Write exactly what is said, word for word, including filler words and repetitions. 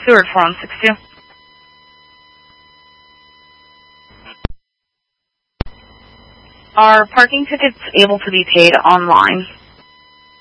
Seward four one six two. Are parking tickets able to be paid online?